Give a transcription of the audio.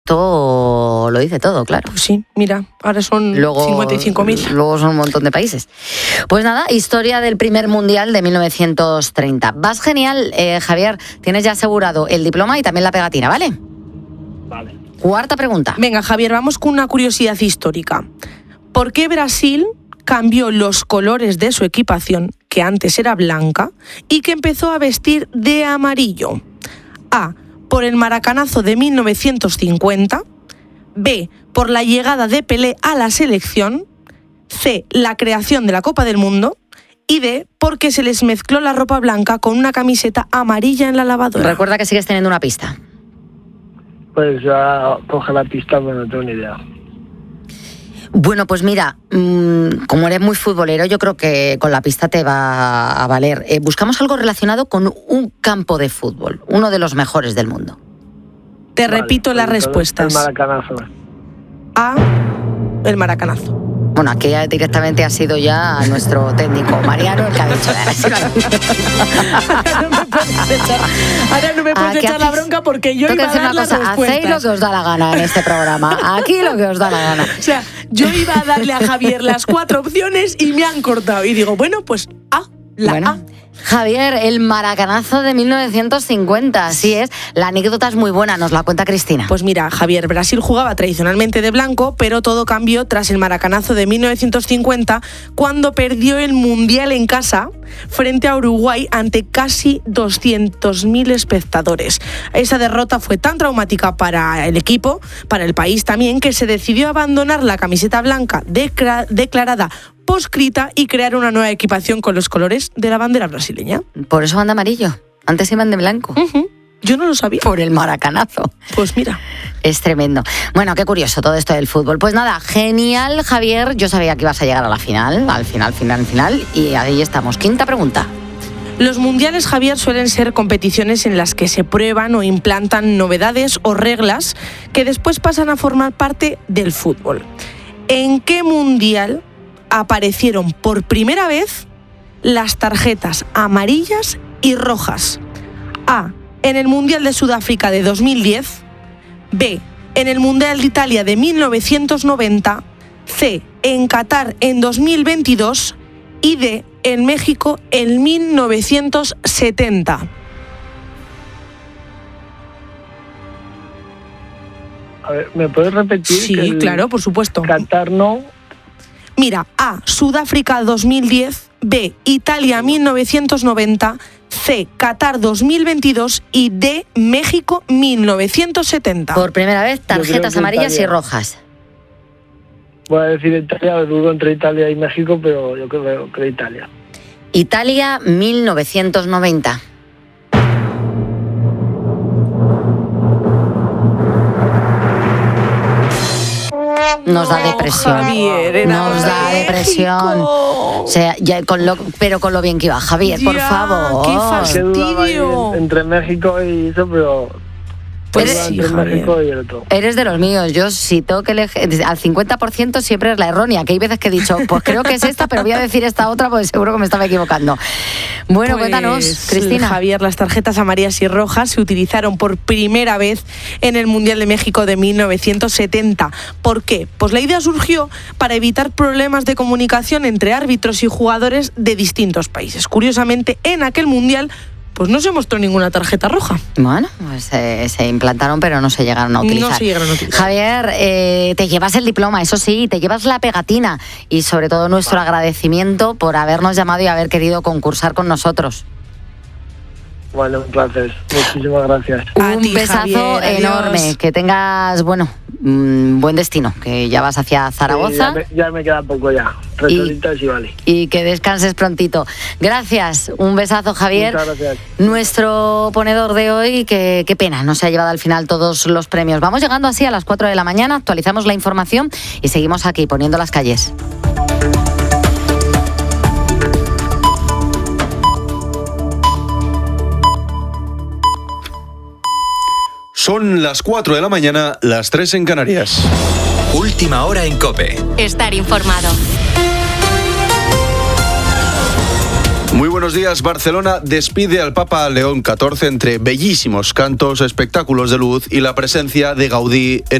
esto lo dice todo, claro. Pues sí, mira, ahora son 55.000. Luego son un montón de países. Pues nada, historia del primer mundial de 1930. Vas genial, Javier. Tienes ya asegurado el diploma y también la pegatina, ¿vale? Vale. Cuarta pregunta. Venga, Javier, vamos con una curiosidad histórica. ¿Por qué Brasil cambió los colores de su equipación, que antes era blanca, y que empezó a vestir de amarillo? A, por el maracanazo de 1950. B, por la llegada de Pelé a la selección. C, la creación de la Copa del Mundo. Y D, porque se les mezcló la ropa blanca con una camiseta amarilla en la lavadora. Recuerda que sigues teniendo una pista. Pues ya coge la pista, pero no tengo ni idea. Bueno, pues mira, como eres muy futbolero, yo creo que con la pista te va a valer. Buscamos algo relacionado con un campo de fútbol, uno de los mejores del mundo. Te repito las respuestas. El maracanazo. A, el maracanazo. Bueno, aquí directamente ha sido ya nuestro técnico, Mariano, el que ha dicho. Ahora no me puedes echar la bronca porque yo iba a dar las respuestas. Hacéis lo que os da la gana en este programa. Aquí lo que os da la gana. O sea, yo iba a darle a Javier las 4 opciones y me han cortado. Y digo, bueno, pues A, A. Javier, el maracanazo de 1950, así es. La anécdota es muy buena, nos la cuenta Cristina. Pues mira, Javier, Brasil jugaba tradicionalmente de blanco, pero todo cambió tras el maracanazo de 1950, cuando perdió el Mundial en casa frente a Uruguay ante casi 200.000 espectadores. Esa derrota fue tan traumática para el equipo, para el país también, que se decidió abandonar la camiseta blanca declarada proscrita y crear una nueva equipación con los colores de la bandera brasileña. Por eso van de amarillo. Antes iban de blanco. Yo no lo sabía. Por el maracanazo. Pues mira. Es tremendo. Bueno, qué curioso todo esto del fútbol. Pues nada, genial, Javier. Yo sabía que ibas a llegar a la final, al final. Y ahí estamos. Quinta pregunta. Los mundiales, Javier, suelen ser competiciones en las que se prueban o implantan novedades o reglas que después pasan a formar parte del fútbol. ¿En qué mundial aparecieron por primera vez las tarjetas amarillas y rojas? A, en el Mundial de Sudáfrica de 2010. B, en el Mundial de Italia de 1990. C, en Qatar en 2022. Y D, en México en 1970. A ver, ¿me puedes repetir? Sí, claro, por supuesto. Qatar no. Mira, A, Sudáfrica 2010, B, Italia 1990, C, Qatar 2022 y D, México 1970. Por primera vez, tarjetas amarillas y rojas. Voy a decir Italia, dudo entre Italia y México, pero yo creo que Italia. Italia 1990. Nos da depresión. Javier, nos da depresión. O sea, ya pero con lo bien que iba, Javier, por favor. ¡Qué fastidio! Entre México y eso, pero Pues sí, entre México y el otro. Eres de los míos. Yo si tengo que elegir, al 50% siempre es la errónea, que hay veces que he dicho, pues creo que es esta, pero voy a decir esta otra porque seguro que me estaba equivocando. Bueno, pues, cuéntanos, Cristina. Javier, las tarjetas amarillas y rojas se utilizaron por primera vez en el Mundial de México de 1970. ¿Por qué? Pues la idea surgió para evitar problemas de comunicación entre árbitros y jugadores de distintos países. Curiosamente, en aquel Mundial pues no se mostró ninguna tarjeta roja. Bueno, pues se implantaron, pero no se llegaron a utilizar. No se llegaron a utilizar. Javier, te llevas el diploma, eso sí, te llevas la pegatina y sobre todo nuestro agradecimiento por habernos llamado y haber querido concursar con nosotros. Bueno, un placer. Muchísimas gracias. Un besazo Javier, enorme. adiós. Que tengas, buen destino, que ya vas hacia Zaragoza. Sí, ya me queda poco ya. Retoritas y vale. Y que descanses prontito. Gracias. Un besazo, Javier. Muchas gracias. Nuestro ponedor de hoy, qué pena, no se ha llevado al final todos los premios. Vamos llegando así a las 4 de la mañana, actualizamos la información y seguimos aquí poniendo las calles. Son las 4 de la mañana, las 3 en Canarias. Última hora en COPE. Estar informado. Muy buenos días. Barcelona despide al Papa León XIV entre bellísimos cantos, espectáculos de luz y la presencia de Gaudí en